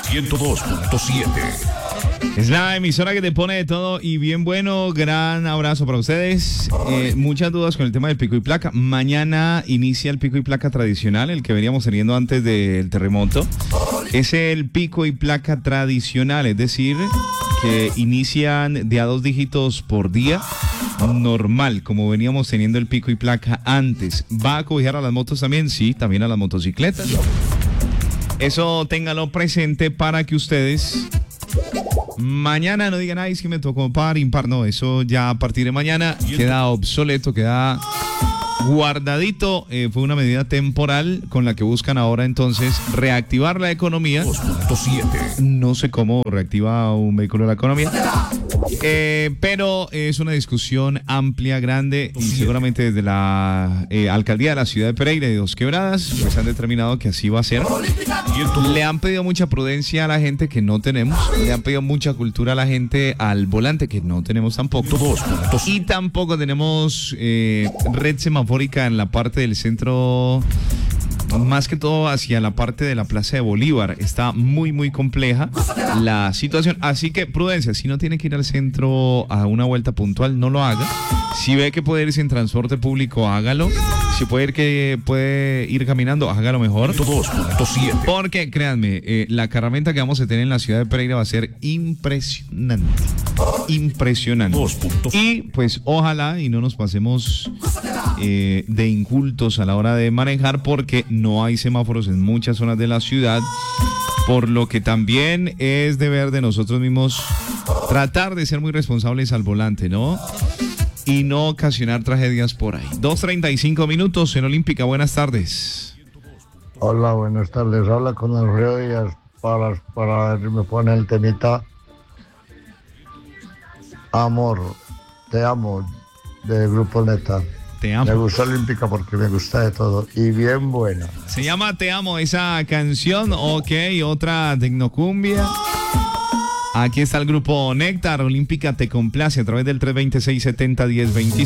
102.7. Es la emisora que te pone de todo y bien bueno. Gran abrazo para ustedes. Muchas dudas con el tema del pico y placa. Mañana inicia el pico y placa tradicional, el que veníamos teniendo antes del terremoto. Es el pico y placa tradicional, es decir, que inician de a 2 dígitos por día, normal, como veníamos teniendo el pico y placa antes. ¿Va a cobijar a las motos también? Sí, también a las motocicletas. Eso téngalo presente para que ustedes mañana no digan, ay, es que me tocó par, impar. No, eso ya a partir de mañana queda obsoleto, queda guardadito. Fue una medida temporal con la que buscan ahora entonces reactivar la economía. 2.7. No sé cómo reactiva un vehículo la economía, pero es una discusión amplia, grande, y seguramente desde la alcaldía de la ciudad de Pereira y de Dos Quebradas pues han determinado que así va a ser. Le han pedido mucha prudencia a la gente, que no tenemos. Le han pedido mucha cultura a la gente al volante, que no tenemos tampoco. Y tampoco tenemos red semafórica en la parte del centro, más que todo hacia la parte de la Plaza de Bolívar. Está muy, muy compleja la situación. Así que prudencia, si no tiene que ir al centro a una vuelta puntual, no lo haga. Si ve que puede irse en transporte público, hágalo. Si puede ir caminando, hágalo mejor. 2.7. Porque créanme, la carramenta que vamos a tener en la ciudad de Pereira va a ser impresionante. Impresionante. 2.7. Y pues ojalá y no nos pasemos de incultos a la hora de manejar, porque no hay semáforos en muchas zonas de la ciudad, por lo que también es deber de nosotros mismos tratar de ser muy responsables al volante, ¿no? Y no ocasionar tragedias por ahí. 2:35 en Olímpica. Buenas tardes. Hola, buenas tardes. Habla con Alfredo Díaz para ver si me pone el temita Amor, te amo, de Grupo Neta. Te amo. Me gusta Olímpica porque me gusta de todo y bien buena. Se llama Te amo esa canción. Ok, otra tecnocumbia. Aquí está el grupo Néctar. Olímpica te complace a través del 326-70-1025.